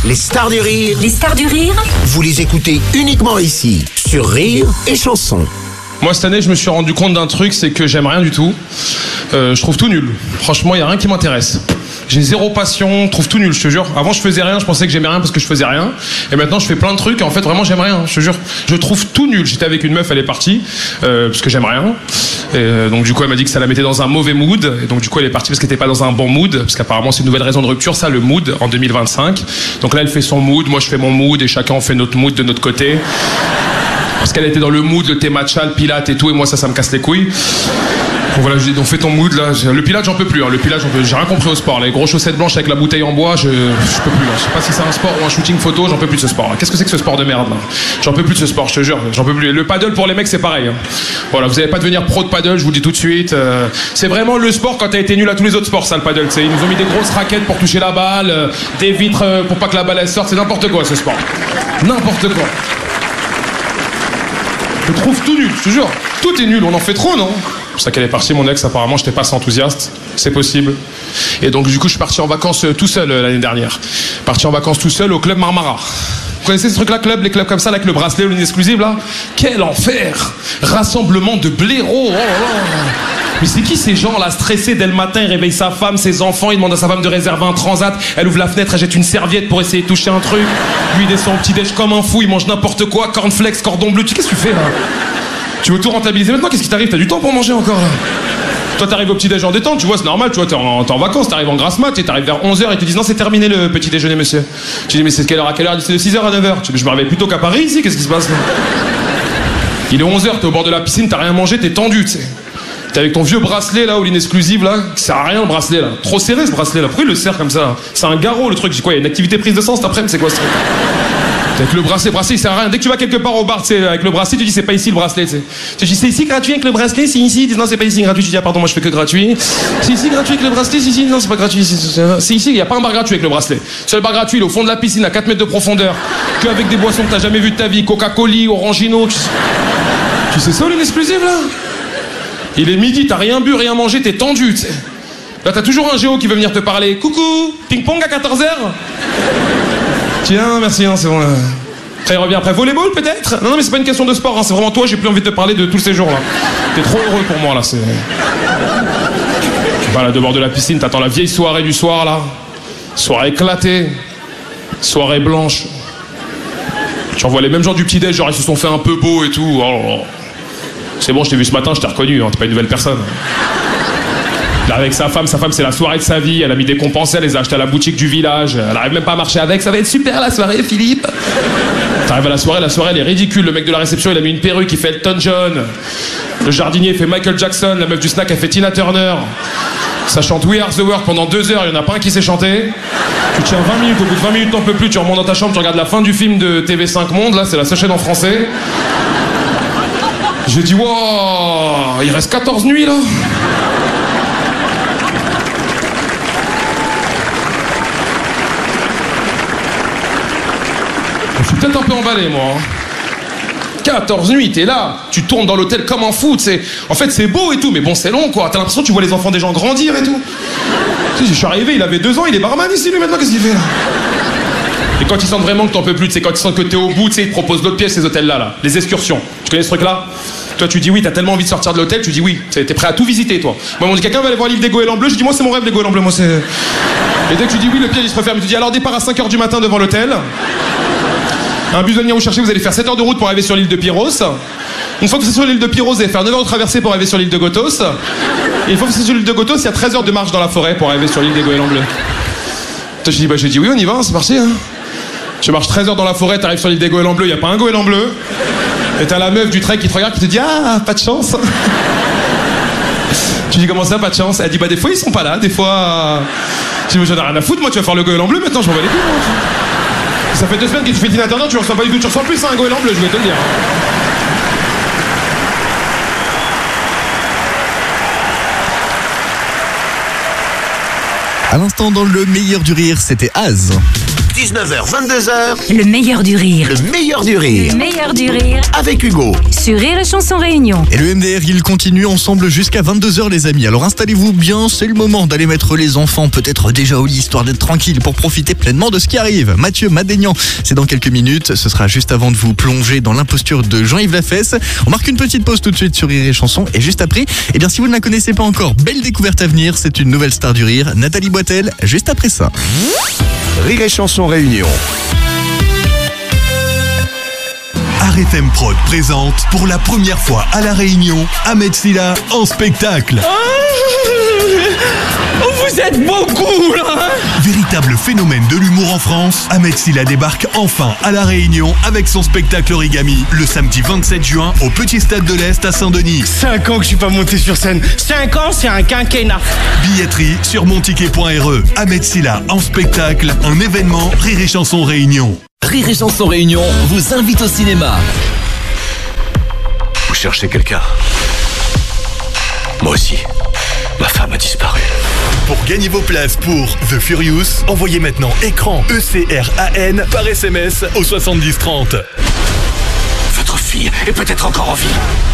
Les stars du rire. Les stars du rire. Vous les écoutez uniquement ici, sur Rire et Chanson. Moi, cette année, je me suis rendu compte d'un truc, c'est que j'aime rien du tout. Je trouve tout nul. Franchement, il n'y a rien qui m'intéresse. J'ai zéro passion, je trouve tout nul, je te jure. Avant, je faisais rien, je pensais que j'aimais rien parce que je faisais rien. Et maintenant, je fais plein de trucs et en fait, vraiment, j'aime rien, je te jure. Je trouve tout nul. J'étais avec une meuf, elle est partie, parce que j'aime rien. Et donc, du coup, elle m'a dit que ça la mettait dans un mauvais mood. Et donc, du coup, elle est partie parce qu'elle n'était pas dans un bon mood. Parce qu'apparemment, c'est une nouvelle raison de rupture, ça, le mood, en 2025. Donc là, elle fait son mood, moi, je fais mon mood et chacun, on fait notre mood de notre côté. Parce qu'elle était dans le mood, le thé matcha, le pilate et tout, et moi ça me casse les couilles. Donc voilà, je dis, donc fais ton mood là. Le pilate, j'en peux plus. Hein. Le pilate, j'ai rien compris au sport. Les grosses chaussettes blanches avec la bouteille en bois, je peux plus. Là. Je sais pas si c'est un sport ou un shooting photo, j'en peux plus de ce sport. Qu'est-ce que c'est que ce sport de merde là? J'en peux plus de ce sport, je te jure. J'en peux plus. Le paddle pour les mecs, c'est pareil. Hein. Voilà, vous allez pas devenir pro de paddle, je vous le dis tout de suite. C'est vraiment le sport quand t'as été nul à tous les autres sports, ça le paddle. Ils nous ont mis des grosses raquettes pour toucher la balle, des vitres pour pas que la balle elle sorte. C'est n'importe quoi ce sport. N'importe quoi. Je trouve tout nul, je te jure. Tout est nul, on en fait trop, non? C'est pour ça qu'elle est partie, mon ex, apparemment, j'étais pas assez enthousiaste. C'est possible. Et donc, du coup, je suis parti en vacances tout seul l'année dernière. Parti en vacances tout seul au club Marmara. Vous connaissez ce truc-là, les clubs comme ça, là, avec le bracelet ou l'inexclusive, là? Quel enfer! Rassemblement de blaireaux, oh là là. Mais c'est qui ces gens là stressés dès le matin? Il réveille sa femme, ses enfants, il demande à sa femme de réserver un transat. Elle ouvre la fenêtre, elle jette une serviette pour essayer de toucher un truc. Lui il descend au petit-déj comme un fou, il mange n'importe quoi, cornflakes, cordon bleu. Qu'est-ce que tu fais là? Tu veux tout rentabiliser maintenant? Qu'est-ce qui t'arrive? T'as du temps pour manger encore là? Toi t'arrives au petit-déj en détente, tu vois, c'est normal, tu vois, t'es en vacances, t'arrives en grasse mat, et t'arrives vers 11h et ils te disent non, c'est terminé le petit déjeuner, monsieur. Tu dis mais c'est de quelle heure à quelle heure? C'est de 6h à 9h. Tu dis je me réveille plutôt qu'à Paris ici, qu'est-ce qui se passe là? Il est 11h, t'es au bord de la piscine, t'as rien mangé, t'es tendu, tu sais. T'es avec ton vieux bracelet là, ou l'inexclusive là, qui sert à rien le bracelet là. Trop serré ce bracelet là, pourquoi il le serre comme ça? C'est un garrot le truc, j'ai quoi, il y a une activité prise de sang cet après-midi, c'est quoi ce truc? Avec le bracelet, il sert à rien. Dès que tu vas quelque part au bar, tu sais, avec le bracelet, tu dis c'est pas ici le bracelet, tu sais. Tu dis c'est ici gratuit avec le bracelet, c'est ici. Ils disent non, c'est pas ici gratuit. Tu dis ah pardon, moi je fais que gratuit. C'est ici gratuit avec le bracelet, c'est ici. Non, c'est pas gratuit. C'est ici, il y a pas un bar gratuit avec le bracelet. Seul bar gratuit, il est au fond de la piscine à 4 mètres de profondeur, que avec des boissons que t'as jamais vues de ta vie, Coca-Cola, Orangino. Tu sais ça, l'inexclusive là? Il est midi, t'as rien bu, rien mangé, t'es tendu, tu sais. Là, t'as toujours un géo qui veut venir te parler. Coucou, ping-pong à 14h. Tiens, merci, hein, c'est bon. Après, il revient après volleyball, peut-être? Non, mais c'est pas une question de sport, hein, c'est vraiment toi, j'ai plus envie de te parler de tous ces jours-là. T'es trop heureux pour moi, là, c'est... Tu vas là, dehors de la piscine, t'attends la vieille soirée du soir, là. Soirée éclatée. Soirée blanche. Tu revois les mêmes gens du petit-déj, genre, ils se sont fait un peu beaux et tout. Oh là là. C'est bon, je t'ai vu ce matin, je t'ai reconnu, hein, t'es pas une nouvelle personne. Là, avec sa femme, c'est la soirée de sa vie, elle a mis des compensés, elle les a achetés à la boutique du village, elle arrive même pas à marcher avec, ça va être super la soirée, Philippe. T'arrives à la soirée elle est ridicule, le mec de la réception il a mis une perruque, il fait Elton John, le jardinier fait Michael Jackson, la meuf du snack elle fait Tina Turner, ça chante We Are The World pendant 2 heures, il y en a pas un qui sait chanter. Tu tiens 20 minutes, au bout de 20 minutes t'en peux plus, tu remontes dans ta chambre, tu regardes la fin du film de TV5 Monde, là c'est la seule chaîne en français. Je dis wow, il reste 14 nuits là. Je suis peut-être un peu emballé, moi. 14 nuits, t'es là, tu tournes dans l'hôtel comme un fou, tu sais. En fait, c'est beau et tout, mais bon, c'est long, quoi. T'as l'impression que tu vois les enfants des gens grandir et tout. Tu sais, je suis arrivé, il avait 2 ans, il est barman ici, lui, maintenant, qu'est-ce qu'il fait, là? Et quand ils sentent vraiment que t'en peux plus, tu sais, quand ils sentent que t'es au bout, tu sais, ils te proposent d'autres pièces, ces hôtels-là, là. Les excursions. Tu connais ce truc-là? Toi, tu dis oui, t'as tellement envie de sortir de l'hôtel, tu dis oui. T'es prêt à tout visiter, toi. Moi, on dit quelqu'un va aller voir l'île des goélands bleus, je dis moi, c'est mon rêve, les goélands bleus, moi, c'est... Et dès que tu dis oui, le piège, il se referme. Tu dis alors, départ à 5h du matin devant l'hôtel. Un bus va venir vous chercher, vous allez faire 7 heures de route pour arriver sur l'île de Pyros. Une fois que vous êtes sur l'île de Pyros, vous allez faire 9 heures de traversée pour arriver sur l'île de Gotos. Et une fois que vous êtes sur l'île de Gotos, il y a 13 heures de marche dans la forêt pour arriver sur l'île des goélands bleus. Toi, j'ai dit oui, on y va, hein, c'est parti. Hein. Tu marches 13 heures dans la forêt, t'arrives sur l'île des goélands bleus, il n'y a pas un goéland bleu. Et t'as la meuf du trek qui te regarde, qui te dit ah, pas de chance. Tu dis comment ça, pas de chance? Elle dit bah des fois ils sont pas là, des fois... Je dis j'en ai rien à foutre, moi tu vas faire le goéland bleu maintenant, je m'en bats les couilles. Ça fait 2 semaines que tu fais Tina Turner, tu reçois pas du tout, tu reçois plus un goéland bleu, je vais te le dire. À l'instant dans le meilleur du rire, c'était Az. 19h, 22h, Le meilleur du rire. le meilleur du rire. Le meilleur du rire. Avec Hugo. Sur Rire et Chanson Réunion. Et le MDR, il continue ensemble jusqu'à 22h les amis. Alors installez-vous bien, c'est le moment d'aller mettre les enfants peut-être déjà au lit, histoire d'être tranquille pour profiter pleinement de ce qui arrive. Mathieu Madénian, c'est dans quelques minutes, ce sera juste avant de vous plonger dans l'imposture de Jean-Yves Lafesse. On marque une petite pause tout de suite sur Rire et Chanson et juste après, eh bien si vous ne la connaissez pas encore, belle découverte à venir, c'est une nouvelle star du rire, Nathalie Boitel, juste après ça. Rire et Chanson Réunion. RFM Prod présente pour la première fois à La Réunion Ahmed Silla en spectacle. Vous êtes beaucoup là. Véritable phénomène de l'humour en France, Ahmed Silla débarque enfin à La Réunion avec son spectacle Origami le samedi 27 juin au Petit Stade de l'Est à Saint-Denis. 5 ans que je suis pas monté sur scène. 5 ans, c'est un quinquennat. Billetterie sur monticket.re. Ahmed Silla en spectacle, un événement Rire et Chanson Réunion. Rire et Chanson Réunion vous invite au cinéma. Vous cherchez quelqu'un? Moi aussi. Ma femme a disparu. Pour gagner vos places pour The Furious, envoyez maintenant écran ECRAN par SMS au 70 30. Votre fille est peut-être encore en vie.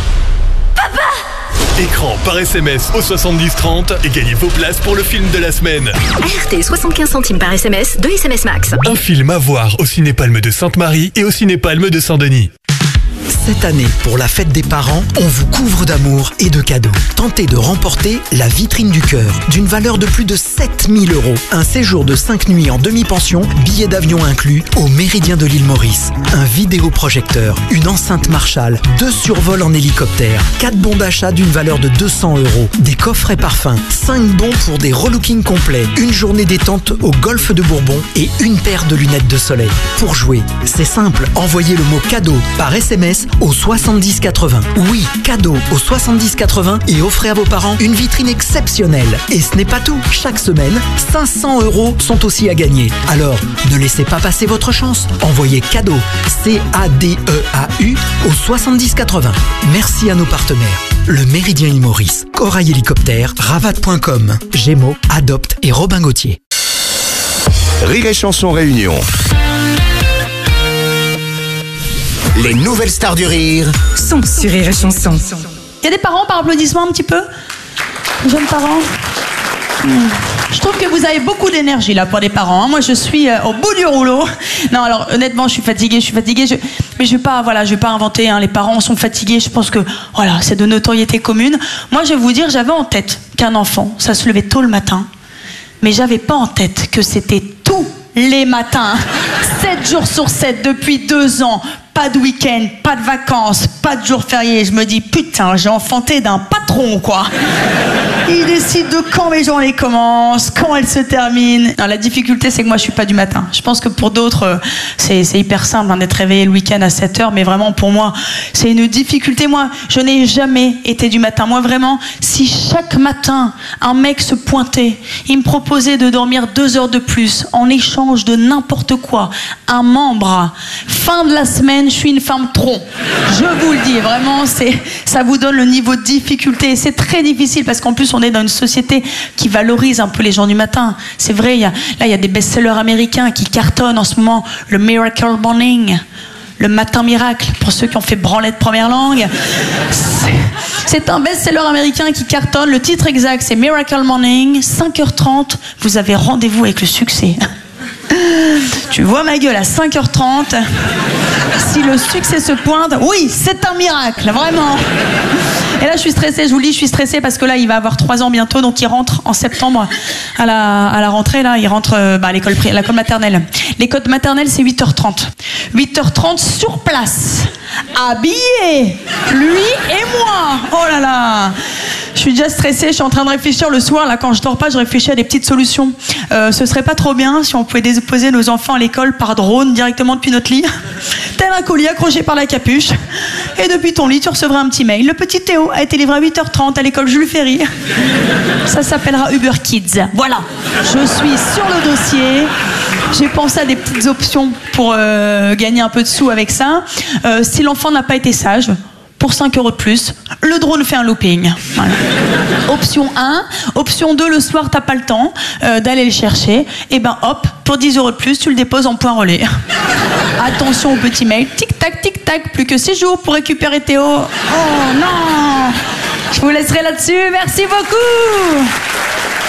Écran par SMS au 70 30 et gagnez vos places pour le film de la semaine. RT 75 centimes par SMS, 2 SMS max. Un film à voir au Cinépalme de Sainte-Marie et au Cinépalme de Saint-Denis. Cette année, pour la fête des parents, on vous couvre d'amour et de cadeaux. Tentez de remporter la vitrine du cœur, d'une valeur de plus de 7 000 €. Un séjour de 5 nuits en demi-pension, billets d'avion inclus, au Méridien de l'île Maurice. Un vidéoprojecteur, une enceinte Marshall, 2 survols en hélicoptère, 4 bons d'achat d'une valeur de 200 €, des coffrets parfums, 5 bons pour des relookings complets, une journée détente au golfe de Bourbon et une paire de lunettes de soleil. Pour jouer, c'est simple, envoyez le mot cadeau par SMS au 70 80. Oui, cadeau au 70 80 et offrez à vos parents une vitrine exceptionnelle. Et ce n'est pas tout. Chaque semaine, 500 € sont aussi à gagner. Alors, ne laissez pas passer votre chance. Envoyez cadeau CADEAU au 70 80. Merci à nos partenaires. Le Méridien Île Maurice, Corail Hélicoptère, Ravat.com, Gémeaux, Adopte et Robin Gauthier. Rire et Chanson Réunion. Les nouvelles stars du rire. Sont sur Rire et Chanson. Il y a des parents par applaudissement un petit peu? Jeunes parents? Je trouve que vous avez beaucoup d'énergie là pour des parents. Moi je suis au bout du rouleau. Non alors honnêtement je suis fatiguée. Mais je vais pas inventer. Les parents sont fatigués. Je pense que voilà c'est de notoriété commune. Moi je vais vous dire j'avais en tête qu'un enfant ça se levait tôt le matin, mais j'avais pas en tête que c'était tous les matins, 7 jours sur 7 depuis 2 ans. Pas de week-end, pas de vacances, pas de jours fériés. Je me dis, putain, j'ai enfanté d'un patron, quoi. Il décide de quand mes journées commencent, quand elles se terminent. Non, la difficulté, c'est que moi, je suis pas du matin. Je pense que pour d'autres, c'est hyper simple d'être réveillé le week-end à 7h, mais vraiment, pour moi, c'est une difficulté. Moi, je n'ai jamais été du matin. Moi, vraiment, si chaque matin, un mec se pointait, il me proposait de dormir 2 heures de plus en échange de n'importe quoi, un membre, fin de la semaine, je suis une femme tronc. Je vous le dis, vraiment, ça vous donne le niveau de difficulté. C'est très difficile parce qu'en plus, on est dans une société qui valorise un peu les gens du matin. C'est vrai, il y a des best-sellers américains qui cartonnent en ce moment. Le Miracle Morning, le matin miracle, pour ceux qui ont fait branlette première langue. C'est un best-seller américain qui cartonne. Le titre exact, c'est Miracle Morning, 5h30, vous avez rendez-vous avec le succès. Tu vois ma gueule à 5h30. Si le succès se pointe, oui, c'est un miracle, vraiment. Et là, je suis stressée, je vous le dis, je suis stressée parce que là, il va avoir 3 ans bientôt, donc il rentre en septembre à la rentrée, là, il rentre à l'école maternelle. L'école maternelle, c'est 8h30. 8h30 sur place, habillé, lui et moi. Oh là là. Je suis déjà stressée, je suis en train de réfléchir le soir, là, quand je dors pas, je réfléchis à des petites solutions. Ce serait pas trop bien si on pouvait déposer nos enfants à l'école par drone directement depuis notre lit, tel un colis accroché par la capuche. Et depuis ton lit, tu recevras un petit mail. Le petit Théo a été livré à 8h30 à l'école Jules Ferry. Ça s'appellera Uber Kids. Voilà, je suis sur le dossier. J'ai pensé à des petites options pour gagner un peu de sous avec ça. Si l'enfant n'a pas été sage, pour 5 € de plus, le drone fait un looping. Voilà. Option 1. Option 2, le soir, t'as pas le temps d'aller le chercher. Et ben hop, pour 10 € de plus, tu le déposes en point relais. Attention au petit mail. Tic-tac, tic-tac, plus que 6 jours pour récupérer Théo. Oh non! Je vous laisserai là-dessus. Merci beaucoup!